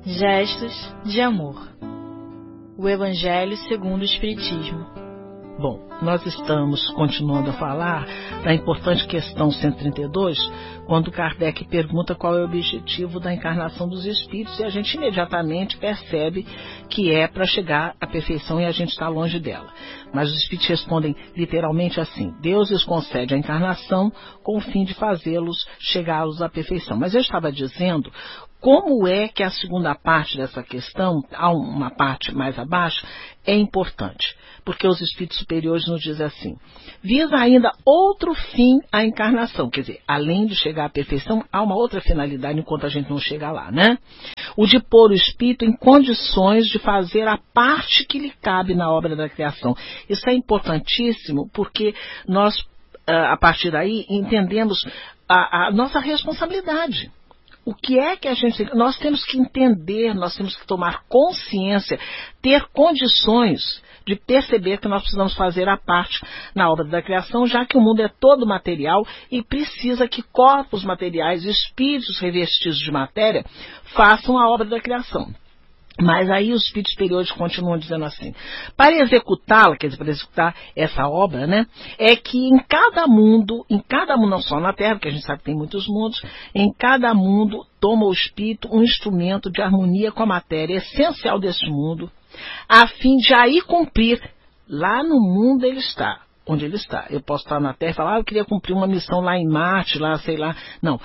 Gestos de amor. O Evangelho segundo o Espiritismo. Bom, nós estamos continuando a falar da importante questão 132, quando Kardec pergunta qual é o objetivo da encarnação dos espíritos, e a gente imediatamente percebe que é para chegar à perfeição e a gente está longe dela. Mas os espíritos respondem literalmente assim: Deus lhes concede a encarnação com o fim de fazê-los chegá-los à perfeição. Mas eu estava dizendo como é que a segunda parte dessa questão, há uma parte mais abaixo, é importante. Porque os espíritos superiores nos dizem assim: visa ainda outro fim à encarnação. Quer dizer, além de chegar à perfeição, há uma outra finalidade enquanto a gente não chega lá, né? O de pôr o espírito em condições de fazer a parte que lhe cabe na obra da criação. Isso é importantíssimo porque nós, a partir daí, entendemos a nossa responsabilidade. O que é que nós temos que entender, nós temos que tomar consciência, ter condições de perceber que nós precisamos fazer a parte na obra da criação, já que o mundo é todo material e precisa que corpos materiais, espíritos revestidos de matéria, façam a obra da criação. Mas aí os espíritos superiores continuam dizendo assim: para executá-la, quer dizer, para executar essa obra, né, é que em cada mundo, não só na Terra, porque a gente sabe que tem muitos mundos, em cada mundo toma o espírito um instrumento de harmonia com a matéria essencial deste mundo, a fim de aí cumprir, lá no mundo ele está, onde ele está. Eu posso estar na Terra e falar: eu queria cumprir uma missão lá em Marte, lá, sei lá. Não,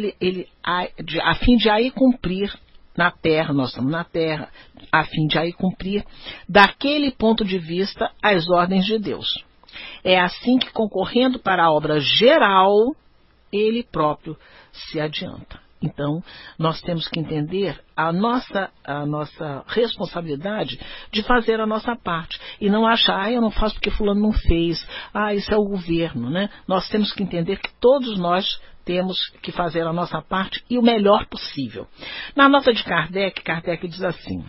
a fim de aí cumprir na Terra, nós estamos na Terra, a fim de aí cumprir, daquele ponto de vista, as ordens de Deus. É assim que, concorrendo para a obra geral, ele próprio se adianta. Então, nós temos que entender a nossa responsabilidade de fazer a nossa parte. E não achar: eu não faço porque fulano não fez, isso é o governo, né? Nós temos que entender que todos nós temos que fazer a nossa parte e o melhor possível. Na nota de Kardec, Kardec diz assim: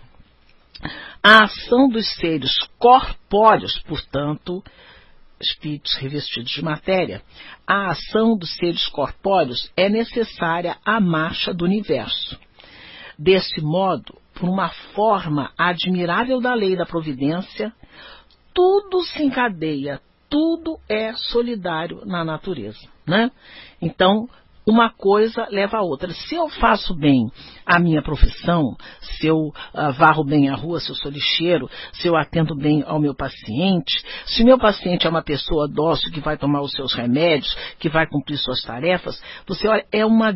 a ação dos seres corpóreos, portanto, espíritos revestidos de matéria, a ação dos seres corpóreos é necessária à marcha do universo. Desse modo, por uma forma admirável da lei da providência, tudo se encadeia, tudo é solidário na natureza, né? Então, uma coisa leva a outra. Se eu faço bem a minha profissão, se eu varro bem a rua, se eu sou lixeiro, se eu atendo bem ao meu paciente, se o meu paciente é uma pessoa dócil que vai tomar os seus remédios, que vai cumprir suas tarefas, você olha, é um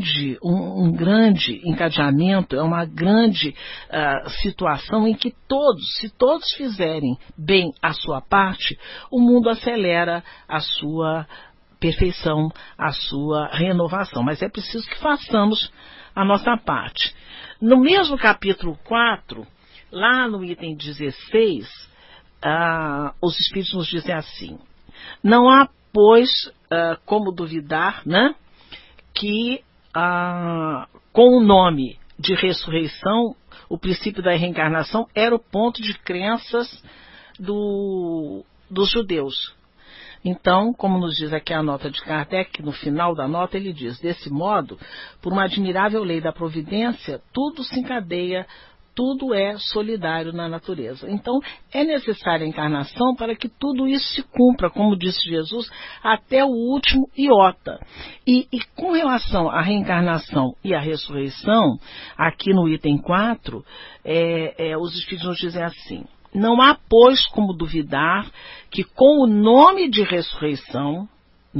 grande encadeamento, é uma grande situação em que se todos fizerem bem a sua parte, o mundo acelera a sua perfeição, a sua renovação. Mas é preciso que façamos a nossa parte. No mesmo capítulo 4, lá no item 16, os Espíritos nos dizem assim: não há, pois, como duvidar, né, que com o nome de ressurreição, o princípio da reencarnação era o ponto de crenças dos judeus. Então, como nos diz aqui a nota de Kardec, no final da nota ele diz: desse modo, por uma admirável lei da providência, tudo se encadeia, tudo é solidário na natureza. Então, é necessária a encarnação para que tudo isso se cumpra, como disse Jesus, até o último iota. E com relação à reencarnação e à ressurreição, aqui no item 4, os Espíritos nos dizem assim: não há, pois, como duvidar que com o nome de ressurreição,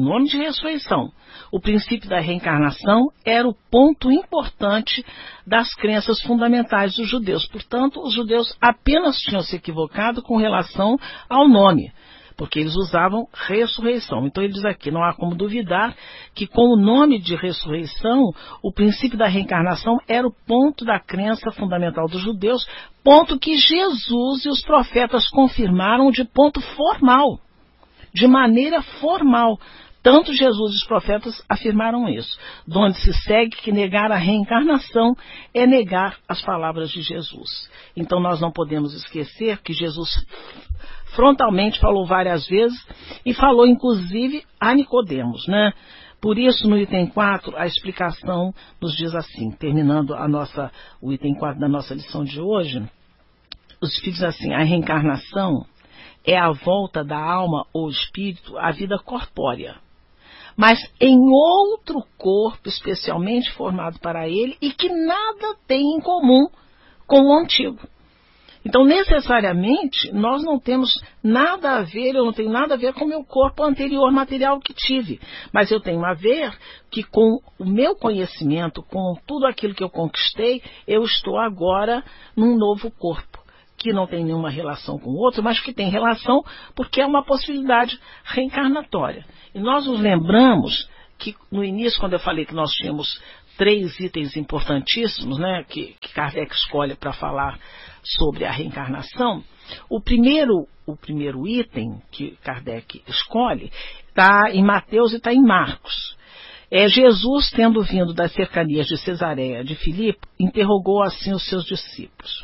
o princípio da reencarnação era o ponto importante das crenças fundamentais dos judeus. Portanto, os judeus apenas tinham se equivocado com relação ao nome, porque eles usavam ressurreição. Então ele diz aqui: não há como duvidar que com o nome de ressurreição, o princípio da reencarnação era o ponto da crença fundamental dos judeus, ponto que Jesus e os profetas confirmaram de ponto formal, de maneira formal. Tanto Jesus e os profetas afirmaram isso, de onde se segue que negar a reencarnação é negar as palavras de Jesus. Então nós não podemos esquecer que Jesus frontalmente falou várias vezes, e falou inclusive a Nicodemos, né? Por isso, no item 4, a explicação nos diz assim, terminando o item 4 da nossa lição de hoje, os espíritos assim, a reencarnação é a volta da alma ou espírito à vida corpórea, mas em outro corpo especialmente formado para ele e que nada tem em comum com o antigo. Então, necessariamente, nós não temos nada a ver, eu não tenho nada a ver com o meu corpo anterior material que tive, mas eu tenho a ver que com o meu conhecimento, com tudo aquilo que eu conquistei, eu estou agora num novo corpo, que não tem nenhuma relação com o outro, mas que tem relação porque é uma possibilidade reencarnatória. E nós nos lembramos que no início, quando eu falei que nós tínhamos 3 itens importantíssimos, né, que Kardec escolhe para falar sobre a reencarnação, o primeiro item que Kardec escolhe está em Mateus e está em Marcos. Jesus, tendo vindo das cercanias de Cesareia de Filipe, interrogou assim os seus discípulos.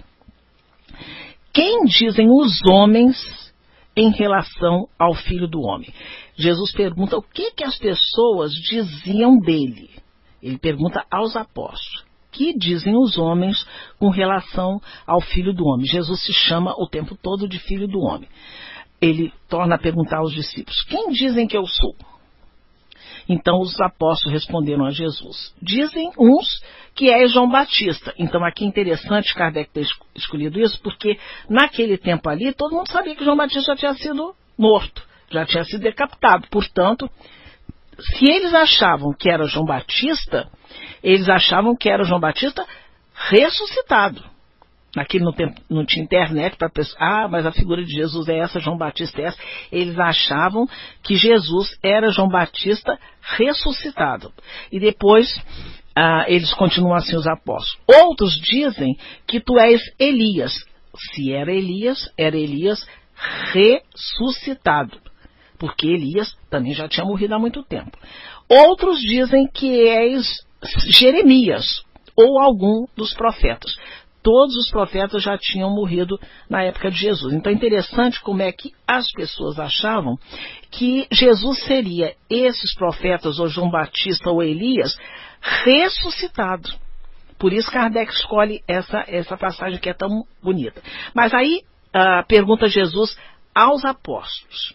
Quem dizem os homens em relação ao Filho do Homem? Jesus pergunta o que as pessoas diziam dele. Ele pergunta aos apóstolos. Que dizem os homens com relação ao Filho do Homem? Jesus se chama o tempo todo de Filho do Homem. Ele torna a perguntar aos discípulos. Quem dizem que eu sou? Então os apóstolos responderam a Jesus. Dizem uns que é João Batista. Então aqui é interessante Kardec ter escolhido isso, porque naquele tempo ali todo mundo sabia que João Batista já tinha sido morto, já tinha sido decapitado. Portanto, se eles achavam que era João Batista, eles achavam que era João Batista ressuscitado. Naquele tempo não tinha internet para pensar, mas a figura de Jesus é essa, João Batista é essa. Eles achavam que Jesus era João Batista ressuscitado. E depois eles continuam assim os apóstolos. Outros dizem que tu és Elias. Se era Elias ressuscitado. Porque Elias também já tinha morrido há muito tempo. Outros dizem que és Jeremias ou algum dos profetas. Todos os profetas já tinham morrido na época de Jesus. Então é interessante como é que as pessoas achavam que Jesus seria esses profetas, ou João Batista ou Elias, ressuscitado. Por isso Kardec escolhe essa passagem que é tão bonita. Mas aí pergunta Jesus aos apóstolos.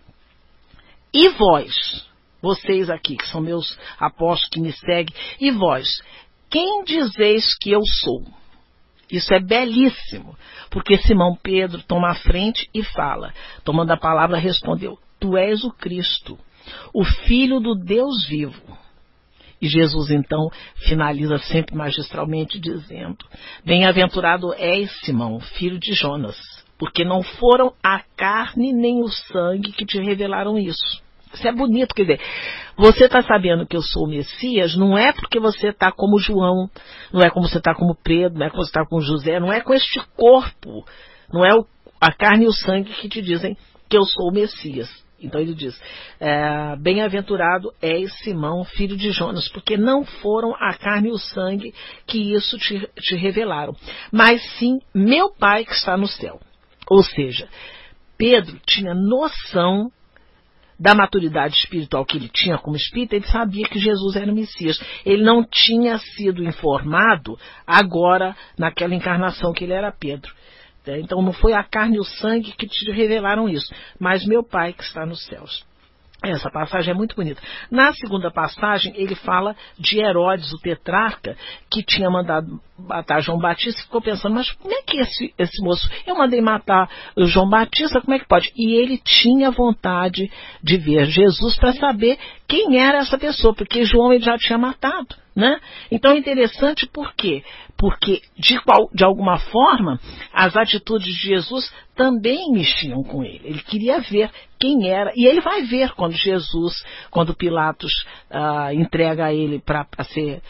E vós, vocês aqui, que são meus apóstolos que me seguem, e vós, quem dizeis que eu sou? Isso é belíssimo, porque Simão Pedro toma a frente e fala, tomando a palavra, respondeu, tu és o Cristo, o Filho do Deus vivo. E Jesus então finaliza sempre magistralmente dizendo, bem-aventurado és, Simão, filho de Jonas, porque não foram a carne nem o sangue que te revelaram isso. Isso é bonito, quer dizer, você está sabendo que eu sou o Messias, não é porque você está como João, não é como você está como Pedro, não é como você está como José, não é com este corpo, não é a carne e o sangue que te dizem que eu sou o Messias. Então ele diz, bem-aventurado és Simão, filho de Jonas, porque não foram a carne e o sangue que isso te revelaram, mas sim meu Pai que está no céu. Ou seja, Pedro tinha noção da maturidade espiritual que ele tinha como espírita, ele sabia que Jesus era o Messias. Ele não tinha sido informado agora, naquela encarnação que ele era Pedro. Então não foi a carne e o sangue que te revelaram isso, mas meu Pai que está nos céus. Essa passagem é muito bonita. Na segunda passagem, ele fala de Herodes, o tetrarca, que tinha mandado matar João Batista, e ficou pensando, mas como é que esse moço, eu mandei matar o João Batista, como é que pode? E ele tinha vontade de ver Jesus para saber quem era essa pessoa, porque João ele já tinha matado, né? Então é interessante por quê? Porque, de alguma forma, as atitudes de Jesus também mexiam com ele. Ele queria ver quem era. E ele vai ver quando Pilatos entrega ele para ser,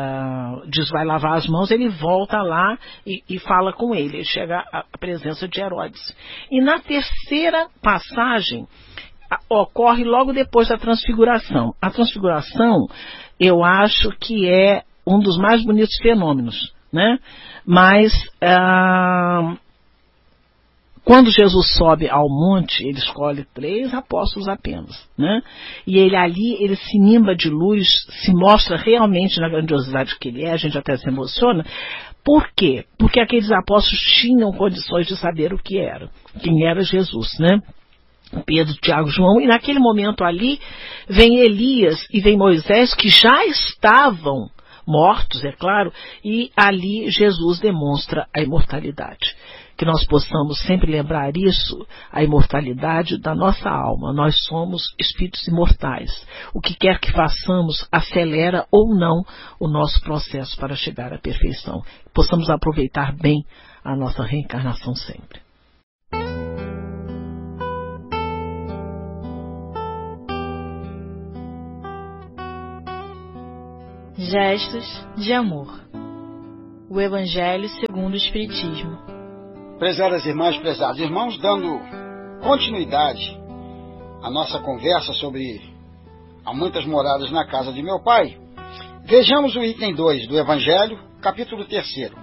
diz, vai lavar as mãos, ele volta lá e fala com ele. Ele chega à presença de Herodes. E na terceira passagem, ocorre logo depois da transfiguração. A transfiguração, eu acho que é um dos mais bonitos fenômenos, né? Mas Quando Jesus sobe ao monte, ele escolhe 3 apóstolos apenas, né? E ele se nimba de luz, se mostra realmente na grandiosidade que ele é, a gente até se emociona. Por quê? Porque aqueles apóstolos tinham condições de saber o que era, quem era Jesus, né? Pedro, Tiago, João, e naquele momento ali vem Elias e vem Moisés, que já estavam mortos, é claro, e ali Jesus demonstra a imortalidade. Que nós possamos sempre lembrar isso, a imortalidade da nossa alma. Nós somos espíritos imortais. O que quer que façamos acelera ou não o nosso processo para chegar à perfeição. Possamos aproveitar bem a nossa reencarnação sempre. Gestos de amor. O Evangelho segundo o Espiritismo. Prezadas irmãs, prezados irmãos, dando continuidade à nossa conversa sobre há muitas moradas na casa de meu pai, vejamos o item 2 do Evangelho, capítulo 3.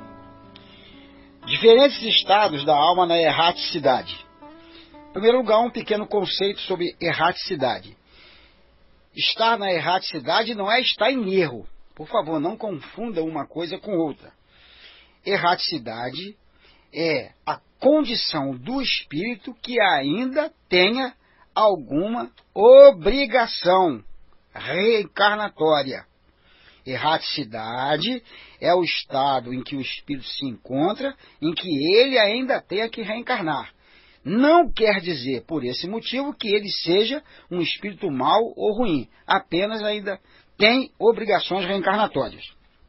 Diferentes estados da alma na erraticidade. Em primeiro lugar, um pequeno conceito sobre erraticidade. Estar na erraticidade não é estar em erro. Por favor, não confunda uma coisa com outra. Erraticidade é a condição do espírito que ainda tenha alguma obrigação reencarnatória. Erraticidade é o estado em que o espírito se encontra, em que ele ainda tenha que reencarnar. Não quer dizer, por esse motivo, que ele seja um espírito mau ou ruim, apenas ainda tem obrigações reencarnatórias.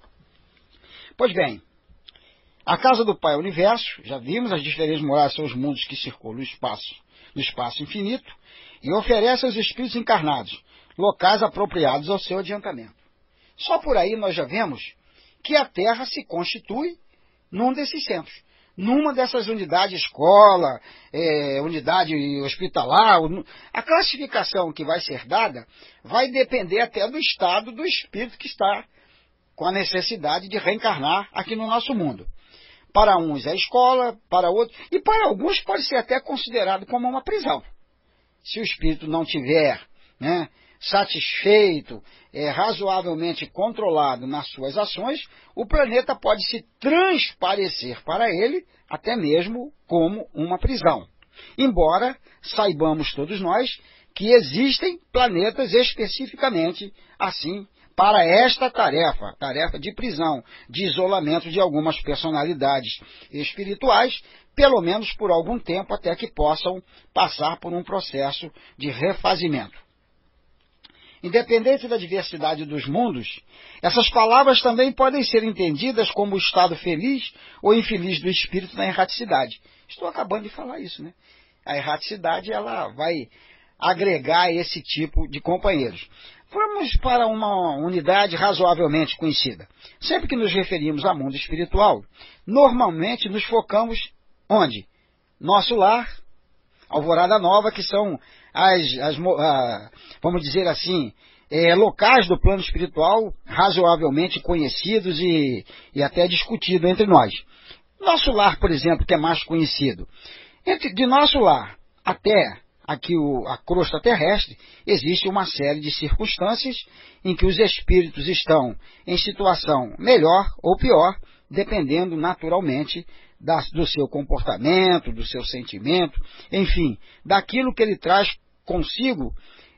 Pois bem, a casa do Pai é o universo, já vimos, as diferentes moradas são os mundos que circulam no espaço infinito, e oferece aos espíritos encarnados locais apropriados ao seu adiantamento. Só por aí nós já vemos que a Terra se constitui num desses centros, numa dessas unidades escola, unidade hospitalar. A classificação que vai ser dada vai depender até do estado do espírito que está com a necessidade de reencarnar aqui no nosso mundo. Para uns é escola, para outros, e para alguns pode ser até considerado como uma prisão. Se o espírito não tiver, né, satisfeito, razoavelmente controlado nas suas ações, o planeta pode se transparecer para ele até mesmo como uma prisão. Embora saibamos todos nós que existem planetas especificamente assim para esta tarefa de prisão, de isolamento de algumas personalidades espirituais, pelo menos por algum tempo, até que possam passar por um processo de refazimento. Independente da diversidade dos mundos, essas palavras também podem ser entendidas como o estado feliz ou infeliz do espírito na erraticidade. Estou acabando de falar isso, né? A erraticidade, ela vai agregar esse tipo de companheiros. Vamos para uma unidade razoavelmente conhecida. Sempre que nos referimos ao mundo espiritual, normalmente nos focamos onde? Nosso lar, Alvorada Nova, que são vamos dizer assim, locais do plano espiritual razoavelmente conhecidos e até discutidos entre nós. Nosso lar, por exemplo, que é mais conhecido. De nosso lar até aqui a crosta terrestre, existe uma série de circunstâncias em que os espíritos estão em situação melhor ou pior, dependendo naturalmente do seu comportamento, do seu sentimento, enfim, daquilo que ele traz consigo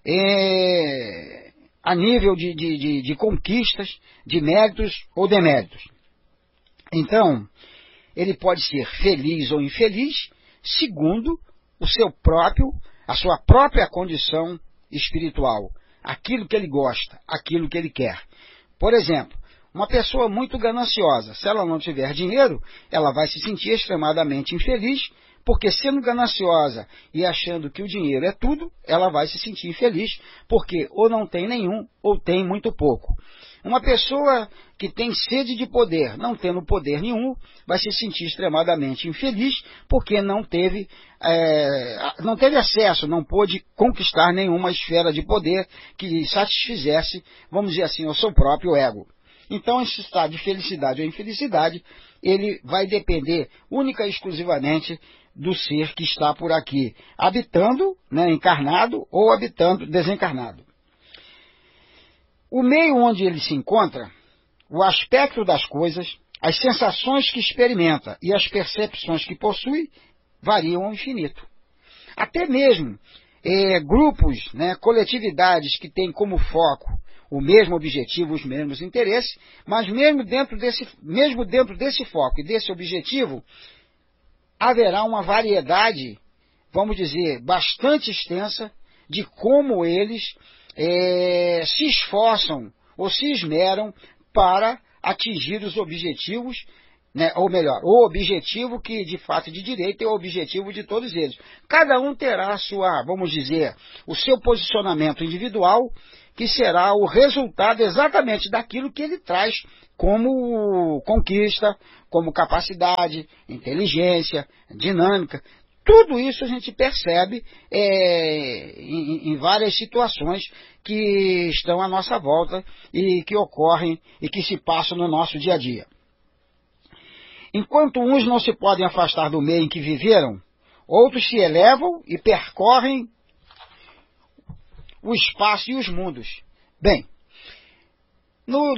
a nível de conquistas, de méritos ou deméritos. Então, ele pode ser feliz ou infeliz, segundo a sua própria condição espiritual, aquilo que ele gosta, aquilo que ele quer. Por exemplo, uma pessoa muito gananciosa, se ela não tiver dinheiro, ela vai se sentir extremadamente infeliz, porque sendo gananciosa e achando que o dinheiro é tudo, ela vai se sentir infeliz, porque ou não tem nenhum, ou tem muito pouco. Uma pessoa que tem sede de poder, não tendo poder nenhum, vai se sentir extremadamente infeliz, porque não teve acesso, não pôde conquistar nenhuma esfera de poder que satisfizesse, vamos dizer assim, o seu próprio ego. Então, esse estado de felicidade ou infelicidade, ele vai depender única e exclusivamente do ser que está por aqui, habitando, né, encarnado ou habitando desencarnado. O meio onde ele se encontra, o aspecto das coisas, as sensações que experimenta e as percepções que possui variam ao infinito. Até mesmo grupos, né, coletividades que têm como foco o mesmo objetivo, os mesmos interesses, mas mesmo dentro desse foco e desse objetivo, haverá uma variedade, vamos dizer, bastante extensa de como eles se esforçam ou se esmeram para atingir os objetivos, né, ou melhor, o objetivo que de fato de direito é o objetivo de todos eles. Cada um terá a sua, vamos dizer, o seu posicionamento individual, que será o resultado exatamente daquilo que ele traz como conquista, como capacidade, inteligência, dinâmica. Tudo isso a gente percebe em várias situações que estão à nossa volta e que ocorrem e que se passam no nosso dia a dia. Enquanto uns não se podem afastar do meio em que viveram, outros se elevam e percorrem o espaço e os mundos. Bem, na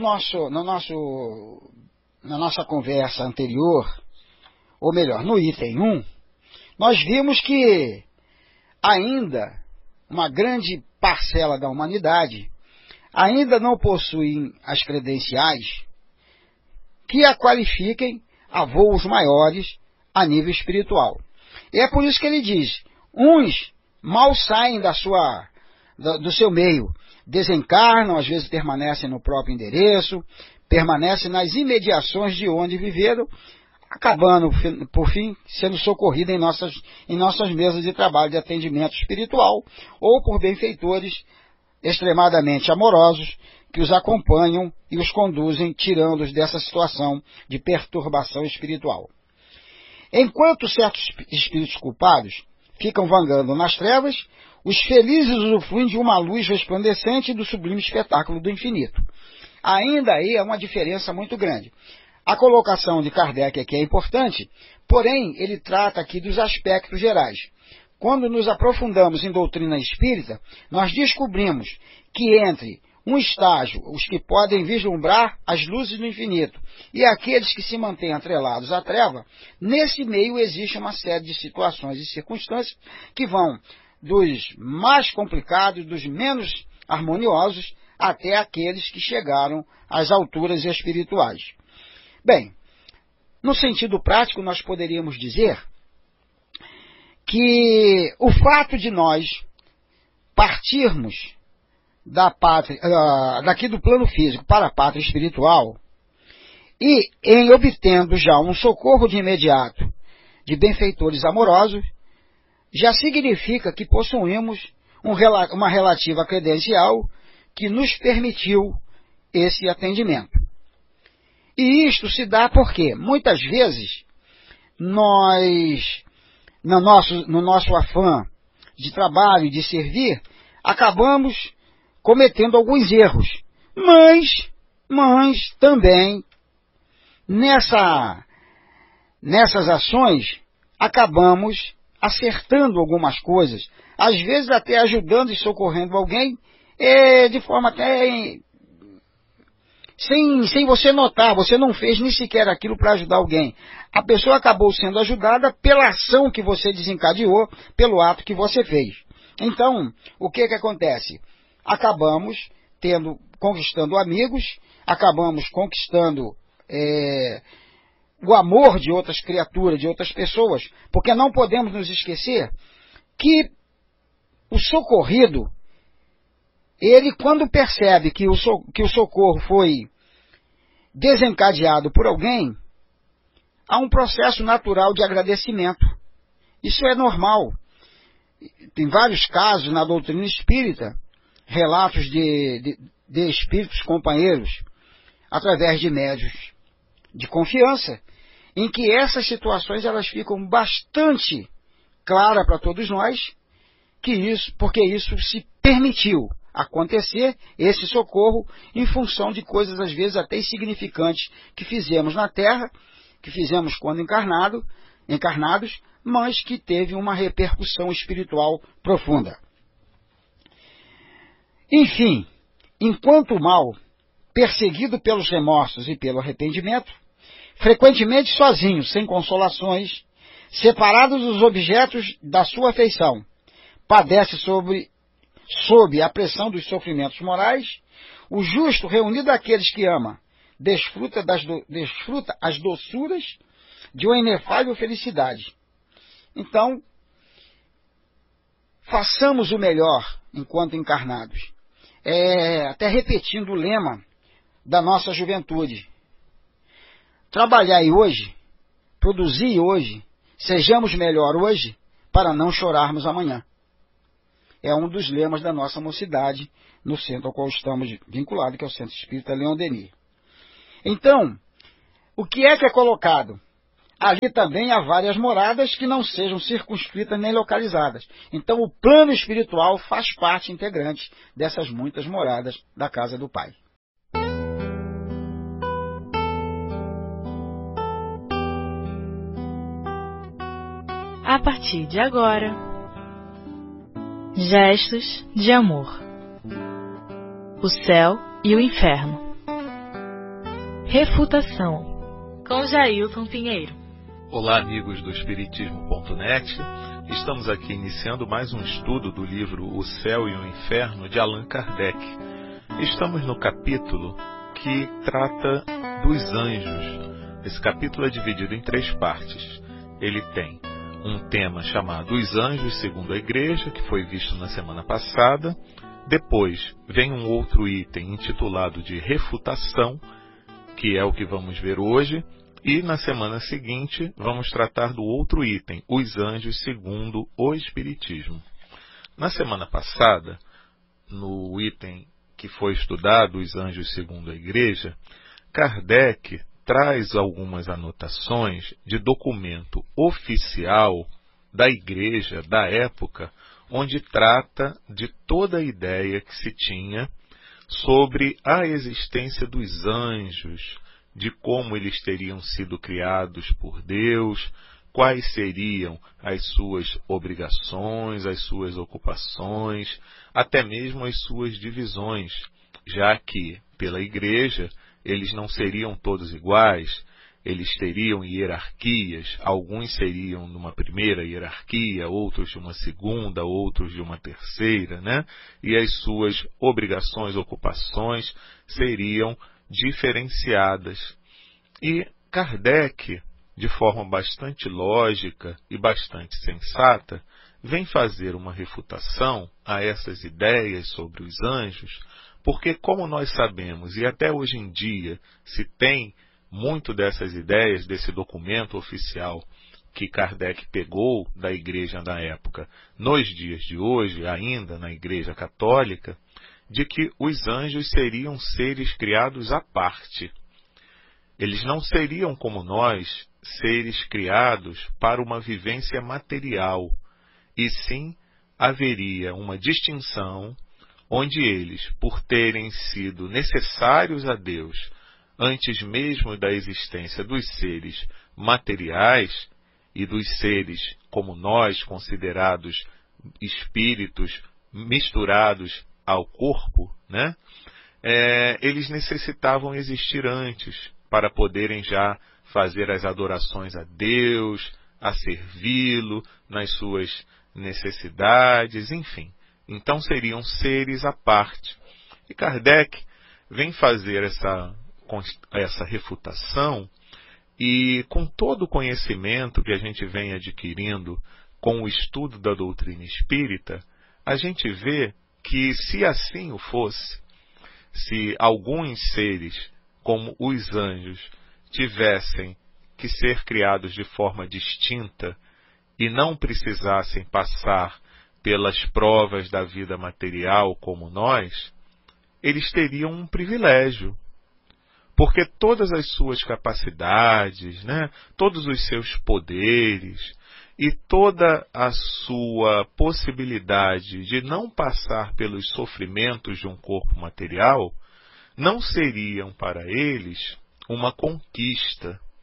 nossa conversa anterior, ou melhor, no item 1, nós vimos que ainda uma grande parcela da humanidade ainda não possui as credenciais que a qualifiquem a voos maiores a nível espiritual. E é por isso que ele diz, uns mal saem do seu meio, desencarnam, às vezes permanecem no próprio endereço, permanecem nas imediações de onde viveram, acabando, por fim, sendo socorrida em nossas mesas de trabalho de atendimento espiritual, ou por benfeitores extremadamente amorosos, que os acompanham e os conduzem, tirando-os dessa situação de perturbação espiritual. Enquanto certos espíritos culpados ficam vagando nas trevas, os felizes usufruem de uma luz resplandecente do sublime espetáculo do infinito. Ainda aí é uma diferença muito grande. A colocação de Kardec aqui é importante, porém ele trata aqui dos aspectos gerais. Quando nos aprofundamos em doutrina espírita, nós descobrimos que entre um estágio, os que podem vislumbrar as luzes do infinito, e aqueles que se mantêm atrelados à treva, nesse meio existe uma série de situações e circunstâncias que vão dos mais complicados, dos menos harmoniosos, até aqueles que chegaram às alturas espirituais. Bem, no sentido prático, nós poderíamos dizer que o fato de nós partirmos daqui do plano físico para a pátria espiritual e em obtendo já um socorro de imediato de benfeitores amorosos, já significa que possuímos uma relativa credencial que nos permitiu esse atendimento. E isto se dá porque, muitas vezes, nós, no nosso afã de trabalho e de servir, acabamos cometendo alguns erros. Mas também, nessas ações, acabamos acertando algumas coisas, às vezes até ajudando e socorrendo alguém, de forma até sem você notar, você não fez nem sequer aquilo para ajudar alguém. A pessoa acabou sendo ajudada pela ação que você desencadeou, pelo ato que você fez. Então, o que acontece? Acabamos conquistando amigos, acabamos conquistando o amor de outras criaturas, de outras pessoas, porque não podemos nos esquecer que o socorrido, ele quando percebe que o socorro foi desencadeado por alguém, há um processo natural de agradecimento. Isso é normal. Tem vários casos na doutrina espírita, relatos de espíritos companheiros, através de médiuns de confiança, em que essas situações elas ficam bastante claras para todos nós, porque isso se permitiu acontecer, esse socorro, em função de coisas às vezes até insignificantes que fizemos na Terra, que fizemos quando encarnado, encarnados, mas que teve uma repercussão espiritual profunda. Enfim, enquanto o mal, perseguido pelos remorsos e pelo arrependimento, frequentemente sozinho, sem consolações, separado dos objetos da sua afeição, padece sob a pressão dos sofrimentos morais, o justo, reunido àqueles que ama, desfruta as doçuras de uma inefável felicidade. Então, façamos o melhor enquanto encarnados. Até repetindo o lema da nossa juventude. Trabalhai hoje, produzir hoje, sejamos melhor hoje, para não chorarmos amanhã. É um dos lemas da nossa mocidade, no centro ao qual estamos vinculados, que é o Centro Espírita Leon Denis. Então, o que é colocado? Ali também há várias moradas que não sejam circunscritas nem localizadas. Então, o plano espiritual faz parte integrante dessas muitas moradas da casa do Pai. A partir de agora, gestos de amor. O céu e o inferno. Refutação, com Jailton Pinheiro. Olá, amigos do Espiritismo.net. Estamos aqui iniciando mais um estudo do livro O Céu e o Inferno, de Allan Kardec. Estamos no capítulo que trata dos anjos. Esse capítulo é dividido em 3 partes. Ele tem um tema chamado Os Anjos segundo a Igreja, que foi visto na semana passada. Depois vem um outro item intitulado de Refutação, que é o que vamos ver hoje. E na semana seguinte vamos tratar do outro item, Os Anjos segundo o Espiritismo. Na semana passada, no item que foi estudado, Os Anjos segundo a Igreja, Kardec traz algumas anotações de documento oficial da Igreja da época, onde trata de toda a ideia que se tinha sobre a existência dos anjos, de como eles teriam sido criados por Deus, quais seriam as suas obrigações, as suas ocupações, até mesmo as suas divisões, já que, pela Igreja, eles não seriam todos iguais, eles teriam hierarquias, alguns seriam numa primeira hierarquia, outros de uma segunda, outros de uma terceira, né? E as suas obrigações, ocupações seriam diferenciadas. E Kardec, de forma bastante lógica e bastante sensata, vem fazer uma refutação a essas ideias sobre os anjos, porque, como nós sabemos, e até hoje em dia se tem muito dessas ideias, desse documento oficial que Kardec pegou da Igreja da época, nos dias de hoje, ainda na Igreja Católica, de que os anjos seriam seres criados à parte. Eles não seriam como nós, seres criados para uma vivência material, e sim haveria uma distinção onde eles, por terem sido necessários a Deus antes mesmo da existência dos seres materiais e dos seres como nós, considerados espíritos misturados ao corpo, né? Eles necessitavam existir antes para poderem já fazer as adorações a Deus, a servi-lo nas suas necessidades, enfim. Então seriam seres à parte. E Kardec vem fazer essa refutação, e com todo o conhecimento que a gente vem adquirindo com o estudo da doutrina espírita, a gente vê que, se assim o fosse, se alguns seres, como os anjos, tivessem que ser criados de forma distinta e não precisassem passar pelas provas da vida material como nós, eles teriam um privilégio, porque todas as suas capacidades, né, todos os seus poderes e toda a sua possibilidade de não passar pelos sofrimentos de um corpo material não seriam para eles uma conquista,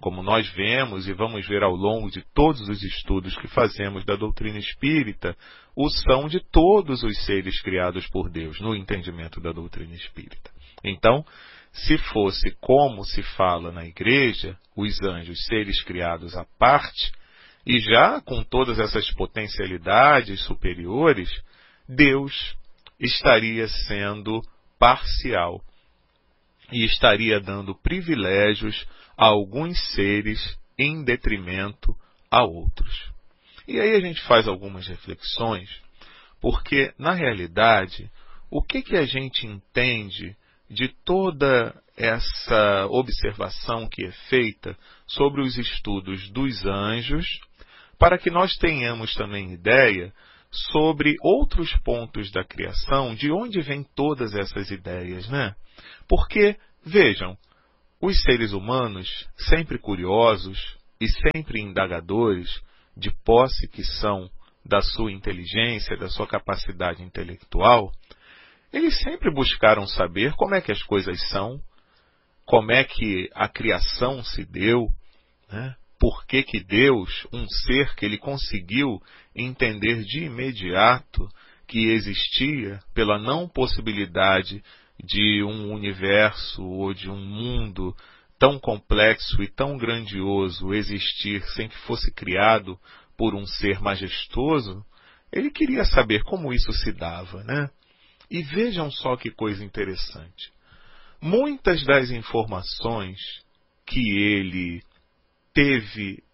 como nós vemos e vamos ver ao longo de todos os estudos que fazemos da doutrina espírita, o são de todos os seres criados por Deus, no entendimento da doutrina espírita. Então, se fosse como se fala na igreja, os anjos, seres criados à parte, e já com todas essas potencialidades superiores, Deus estaria sendo parcial e estaria dando privilégios a alguns seres em detrimento a outros. E aí a gente faz algumas reflexões, porque, na realidade, o que a gente entende de toda essa observação que é feita sobre os estudos dos anjos, para que nós tenhamos também ideia sobre outros pontos da criação, de onde vêm todas essas ideias, né? Porque, vejam, os seres humanos, sempre curiosos e sempre indagadores, de posse que são da sua inteligência, da sua capacidade intelectual, eles sempre buscaram saber como é que as coisas são, como é que a criação se deu, né? Por que Deus, um ser que ele conseguiu entender de imediato que existia pela não possibilidade de um universo ou de um mundo tão complexo e tão grandioso existir sem que fosse criado por um ser majestoso, ele queria saber como isso se dava, né? E vejam só que coisa interessante. Muitas das informações que ele teve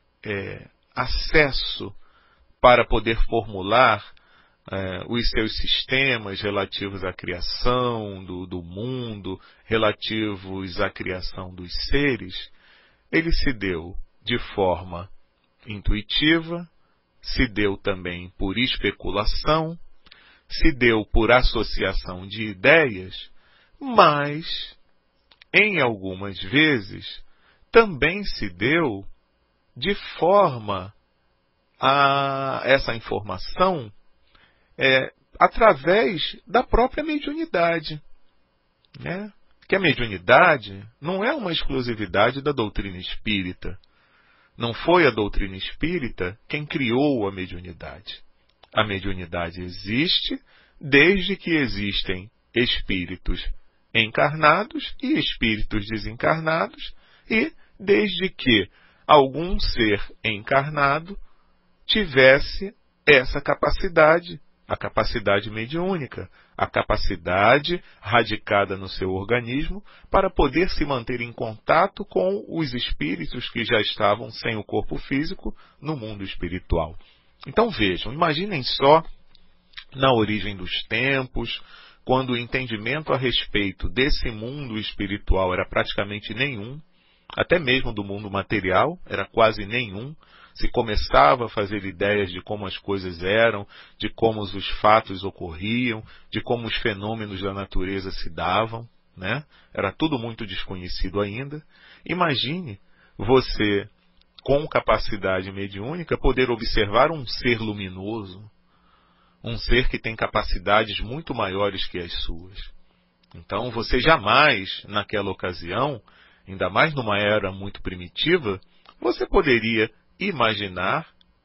acesso para poder formular os seus sistemas relativos à criação do mundo, relativos à criação dos seres, ele se deu de forma intuitiva, se deu também por especulação, se deu por associação de ideias, mas, em algumas vezes, também se deu de forma a essa informação através da própria mediunidade, né? Que a mediunidade não é uma exclusividade da doutrina espírita. Não foi a doutrina espírita quem criou a mediunidade. A mediunidade existe desde que existem espíritos encarnados e espíritos desencarnados, e desde que algum ser encarnado tivesse essa capacidade, a capacidade mediúnica, a capacidade radicada no seu organismo para poder se manter em contato com os espíritos que já estavam sem o corpo físico no mundo espiritual. Então vejam, imaginem só na origem dos tempos, quando o entendimento a respeito desse mundo espiritual era praticamente nenhum, até mesmo do mundo material era quase nenhum, se começava a fazer ideias de como as coisas eram, de como os fatos ocorriam, de como os fenômenos da natureza se davam, né? Era tudo muito desconhecido ainda. Imagine você, com capacidade mediúnica, poder observar um ser luminoso, um ser que tem capacidades muito maiores que as suas. Então você jamais, naquela ocasião, ainda mais numa era muito primitiva, você poderia imaginar,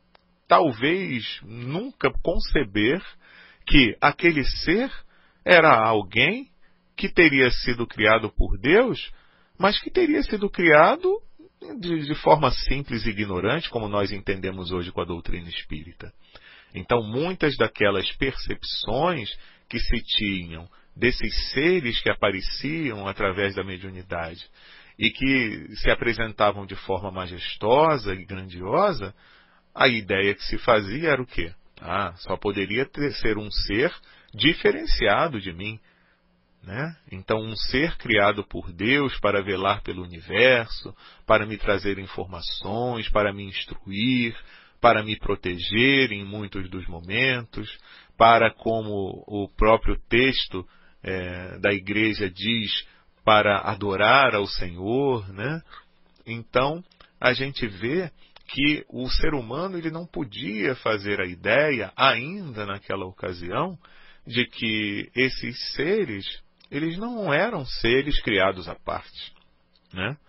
talvez nunca conceber, que aquele ser era alguém que teria sido criado por Deus, mas que teria sido criado de forma simples e ignorante, como nós entendemos hoje com a doutrina espírita. Então, muitas daquelas percepções que se tinham desses seres que apareciam através da mediunidade e que se apresentavam de forma majestosa e grandiosa, a ideia que se fazia era o quê? Só poderia ser um ser diferenciado de mim, né? Então, um ser criado por Deus para velar pelo universo, para me trazer informações, para me instruir, para me proteger em muitos dos momentos, para, como o próprio texto da igreja diz, para adorar ao Senhor, né? Então, a gente vê que o ser humano ele não podia fazer a ideia, ainda naquela ocasião, de que esses seres, eles não eram seres criados à parte, né?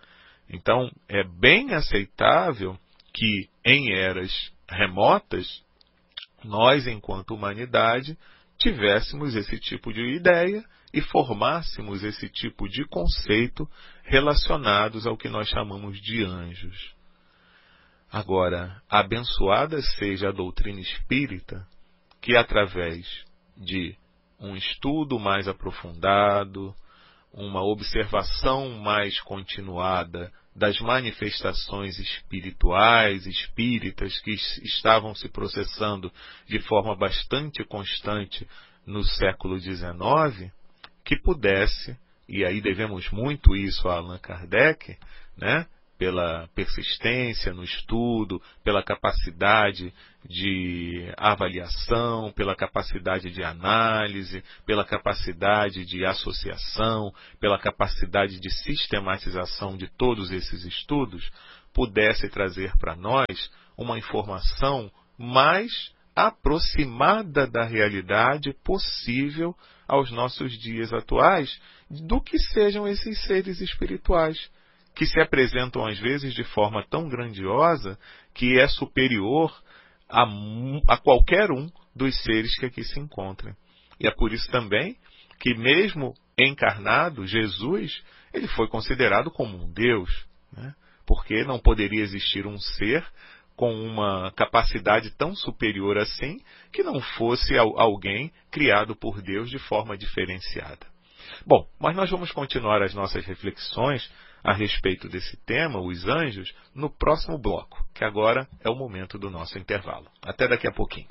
Então, é bem aceitável que em eras remotas, nós, enquanto humanidade, tivéssemos esse tipo de ideia e formássemos esse tipo de conceito relacionados ao que nós chamamos de anjos. Agora, abençoada seja a doutrina espírita, que através de um estudo mais aprofundado, uma observação mais continuada das manifestações espirituais, espíritas, que estavam se processando de forma bastante constante no século XIX, que pudesse, e aí devemos muito isso a Allan Kardec, né, pela persistência no estudo, pela capacidade de avaliação, pela capacidade de análise, pela capacidade de associação, pela capacidade de sistematização de todos esses estudos, pudesse trazer para nós uma informação mais aproximada da realidade possível aos nossos dias atuais, do que sejam esses seres espirituais, que se apresentam às vezes de forma tão grandiosa que é superior a qualquer um dos seres que aqui se encontram. E é por isso também que, mesmo encarnado, Jesus, ele foi considerado como um Deus, né? Porque não poderia existir um ser com uma capacidade tão superior assim, que não fosse alguém criado por Deus de forma diferenciada. Bom, mas nós vamos continuar as nossas reflexões a respeito desse tema, os anjos, no próximo bloco, que agora é o momento do nosso intervalo. Até daqui a pouquinho.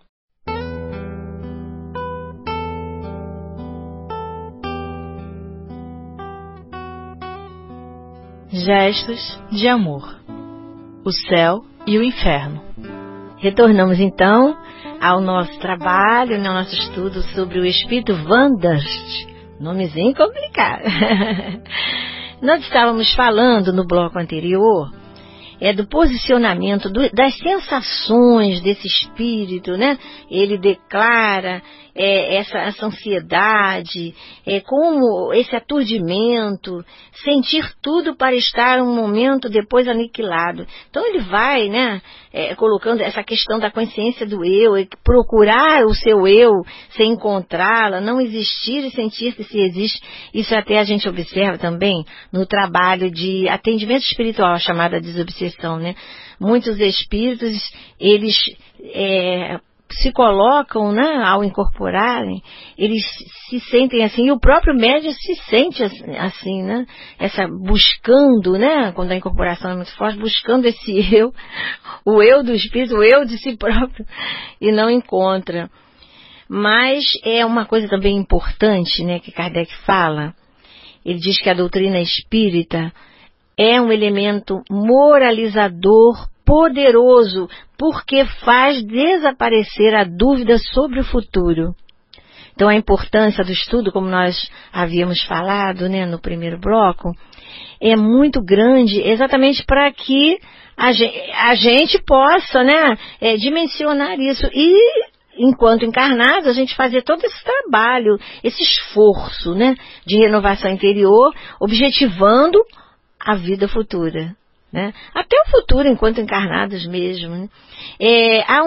Gestos de amor. O céu e o inferno. Retornamos então ao nosso trabalho, no nosso estudo sobre o espírito Wandast. Nomezinho complicado. Nós estávamos falando no bloco anterior do posicionamento das sensações desse espírito, né? Ele declara essa ansiedade, como esse aturdimento, sentir tudo para estar um momento depois aniquilado. Então ele vai, né, colocando essa questão da consciência do eu, procurar o seu eu sem encontrá-la, não existir e sentir que se existe. Isso até a gente observa também no trabalho de atendimento espiritual, chamada desobsessão, né? Muitos espíritos, eles se colocam, né, ao incorporarem, eles se sentem assim, e o próprio médium se sente assim, né, buscando, né, quando a incorporação é muito forte, buscando esse eu, o eu do espírito, o eu de si próprio, e não encontra. Mas é uma coisa também importante, né, que Kardec fala. Ele diz que a doutrina espírita é um elemento moralizador poderoso, porque faz desaparecer a dúvida sobre o futuro. Então a importância do estudo, como nós havíamos falado, né, no primeiro bloco, é muito grande, exatamente para que a gente possa, né, dimensionar isso e, enquanto encarnados, a gente fazer todo esse trabalho, esse esforço, né, de renovação interior, objetivando a vida futura. Né? Até o futuro, enquanto encarnados mesmo. Né? Há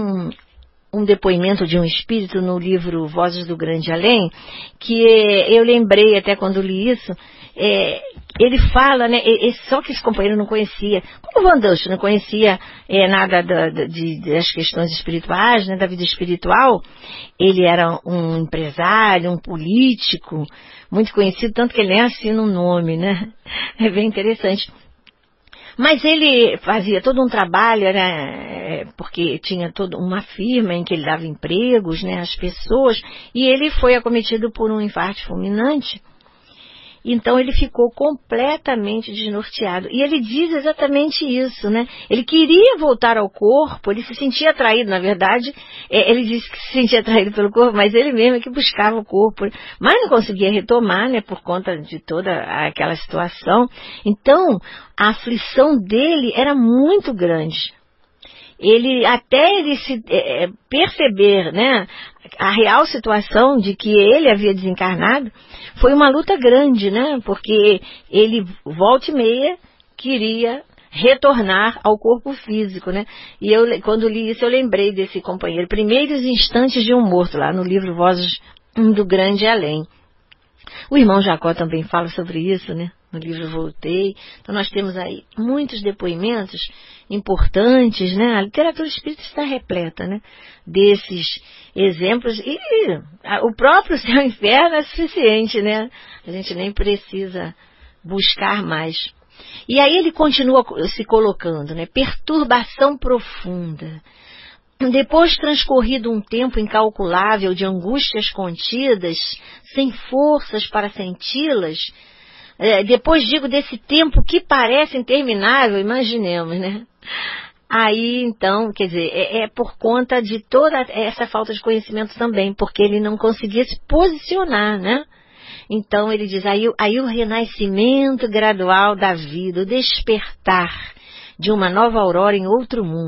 um depoimento de um espírito no livro Vozes do Grande Além, que eu lembrei até quando li isso. Ele fala, né, só que esse companheiro não conhecia, como o Wandast não conhecia nada das questões espirituais, né, da vida espiritual. Ele era um empresário, um político, muito conhecido, tanto que ele nem assina um nome, né? É bem interessante. Mas ele fazia todo um trabalho, porque tinha toda uma firma em que ele dava empregos, né, às pessoas, e ele foi acometido por um infarto fulminante. Então ele ficou completamente desnorteado. E ele diz exatamente isso, né? Ele queria voltar ao corpo, ele se sentia atraído, na verdade, ele disse que se sentia atraído pelo corpo, mas ele mesmo é que buscava o corpo, mas não conseguia retomar, né, por conta de toda aquela situação. Então, a aflição dele era muito grande. Até ele se perceber, né, a real situação de que ele havia desencarnado, foi uma luta grande, né, porque ele volta e meia queria retornar ao corpo físico, né? E quando li isso, eu lembrei desse companheiro, Primeiros Instantes de um Morto, lá no livro Vozes do Grande Além. O irmão Jacó também fala sobre isso, né? No livro Voltei. Então nós temos aí muitos depoimentos importantes, né? A literatura espírita está repleta, né? Desses exemplos. E o próprio céu e inferno é suficiente, né? A gente nem precisa buscar mais. E aí ele continua se colocando, né? Perturbação profunda. Depois transcorrido um tempo incalculável de angústias contidas, sem forças para senti-las, depois digo desse tempo que parece interminável, imaginemos, né? Aí então, quer dizer, é por conta de toda essa falta de conhecimento também, porque ele não conseguia se posicionar, né? Então ele diz, aí o renascimento gradual da vida, o despertar de uma nova aurora em outro mundo.